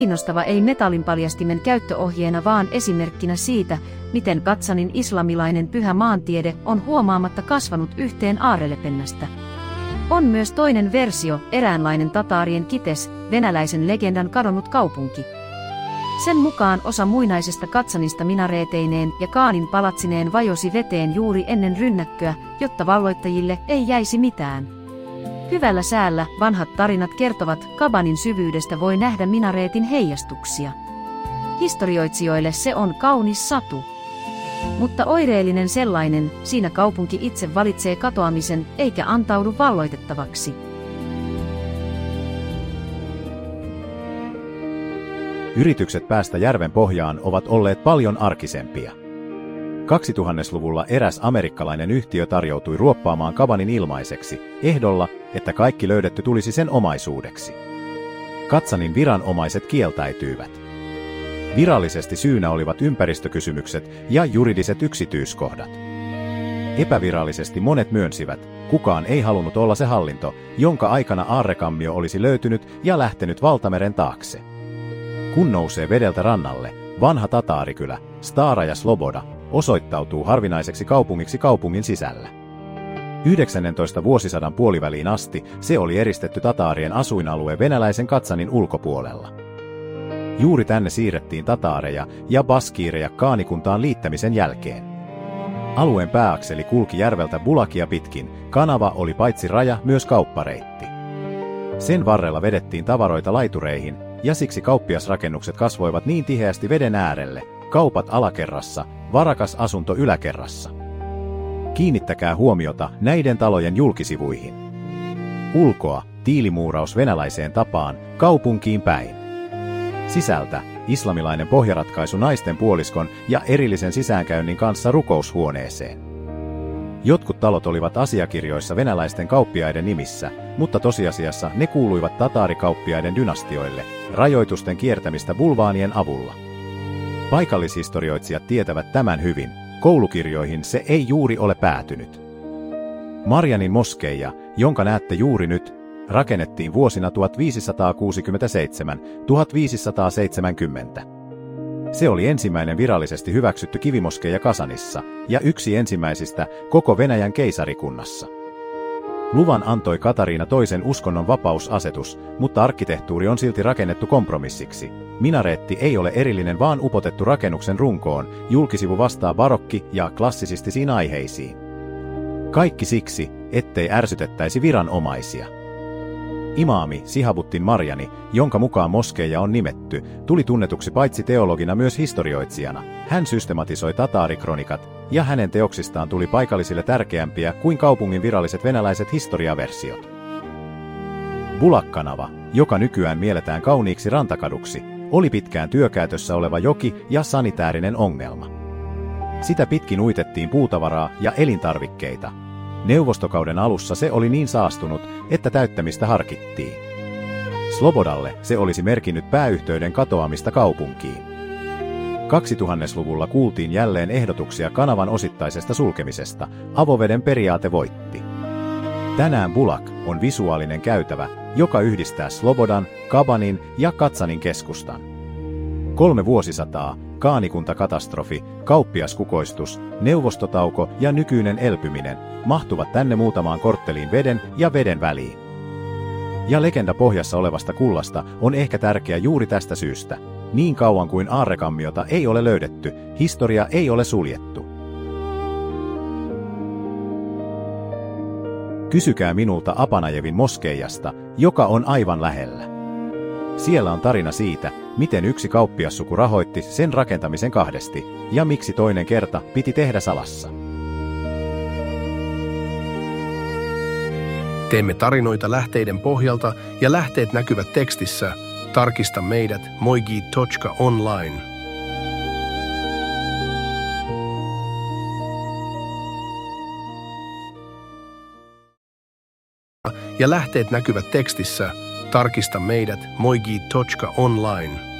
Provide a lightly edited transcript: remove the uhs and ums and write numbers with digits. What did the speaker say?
Kiinnostava ei metallinpaljastimen käyttöohjeena, vaan esimerkkinä siitä, miten Katsanin islamilainen pyhä maantiede on huomaamatta kasvanut yhteen aarrelepennästä. On myös toinen versio, eräänlainen tataarien Kites, venäläisen legendan kadonnut kaupunki. Sen mukaan osa muinaisesta Katsanista minareeteineen ja Kaanin palatsineen vajosi veteen juuri ennen rynnäkköä, jotta valloittajille ei jäisi mitään. Hyvällä säällä vanhat tarinat kertovat, Kabanin syvyydestä voi nähdä minareetin heijastuksia. Historioitsijoille se on kaunis satu. Mutta oireellinen sellainen, siinä kaupunki itse valitsee katoamisen eikä antaudu valloitettavaksi. Yritykset päästä järven pohjaan ovat olleet paljon arkisempia. 2000-luvulla eräs amerikkalainen yhtiö tarjoutui ruoppaamaan Kabanin ilmaiseksi, ehdolla, että kaikki löydetty tulisi sen omaisuudeksi. Katsanin viranomaiset kieltäytyivät. Virallisesti syynä olivat ympäristökysymykset ja juridiset yksityiskohdat. Epävirallisesti monet myönsivät, kukaan ei halunnut olla se hallinto, jonka aikana aarrekammio olisi löytynyt ja lähtenyt valtameren taakse. Kun nousee vedeltä rannalle, vanha tataarikylä, Stara ja Sloboda, osoittautuu harvinaiseksi kaupungiksi kaupungin sisällä. 19. vuosisadan puoliväliin asti se oli eristetty tataarien asuinalue venäläisen Katsanin ulkopuolella. Juuri tänne siirrettiin tataareja ja baskiireja kaanikuntaan liittämisen jälkeen. Alueen pääakseli kulki järveltä Bulakia pitkin, kanava oli paitsi raja myös kauppareitti. Sen varrella vedettiin tavaroita laitureihin, ja siksi kauppiasrakennukset kasvoivat niin tiheästi veden äärelle, kaupat alakerrassa, varakas asunto yläkerrassa. Kiinnittäkää huomiota näiden talojen julkisivuihin. Ulkoa, tiilimuuraus venäläiseen tapaan, kaupunkiin päin. Sisältä, islamilainen pohjaratkaisu naisten puoliskon ja erillisen sisäänkäynnin kanssa rukoushuoneeseen. Jotkut talot olivat asiakirjoissa venäläisten kauppiaiden nimissä, mutta tosiasiassa ne kuuluivat tataarikauppiaiden dynastioille, rajoitusten kiertämistä bulvaanien avulla. Paikallishistorioitsijat tietävät tämän hyvin, koulukirjoihin se ei juuri ole päätynyt. Marjanin moskeija, jonka näette juuri nyt, rakennettiin vuosina 1567–1570. Se oli ensimmäinen virallisesti hyväksytty kivimoskeija Kasanissa ja yksi ensimmäisistä koko Venäjän keisarikunnassa. Luvan antoi Katariina II uskonnon vapausasetus, mutta arkkitehtuuri on silti rakennettu kompromissiksi. Minareetti ei ole erillinen vaan upotettu rakennuksen runkoon, julkisivu vastaa barokki- ja klassisistisiin aiheisiin. Kaikki siksi, ettei ärsytettäisi viranomaisia. Imaami Sihabuddin Marjani, jonka mukaan moskeija on nimetty, tuli tunnetuksi paitsi teologina myös historioitsijana. Hän systematisoi tataarikronikat, ja hänen teoksistaan tuli paikallisille tärkeämpiä kuin kaupungin viralliset venäläiset historiaversiot. Bulak-kanava, joka nykyään mielletään kauniiksi rantakaduksi, oli pitkään työkäytössä oleva joki ja sanitäärinen ongelma. Sitä pitkin uitettiin puutavaraa ja elintarvikkeita. Neuvostokauden alussa se oli niin saastunut, että täyttämistä harkittiin. Slobodalle se olisi merkinnyt pääyhteyden katoamista kaupunkiin. 2000-luvulla kuultiin jälleen ehdotuksia kanavan osittaisesta sulkemisesta. Avoveden periaate voitti. Tänään Bulak on visuaalinen käytävä, joka yhdistää Slobodan, Kabanin ja Katsanin keskustan. 3 vuosisataa, kaanikunta-katastrofi, kauppiaskukoistus, neuvostotauko ja nykyinen elpyminen mahtuvat tänne muutamaan kortteliin veden ja veden väliin. Ja legenda pohjassa olevasta kullasta on ehkä tärkeä juuri tästä syystä. Niin kauan kuin aarrekammiota ei ole löydetty, historia ei ole suljettu. Kysykää minulta Apanajevin moskeijasta, joka on aivan lähellä. Siellä on tarina siitä, miten yksi kauppiassuku rahoitti sen rakentamisen kahdesti, ja miksi toinen kerta piti tehdä salassa. Teemme tarinoita lähteiden pohjalta, ja lähteet näkyvät tekstissä. Tarkista meidät moigi.online. Ja lähteet näkyvät tekstissä. Tarkista meidät moigi.online.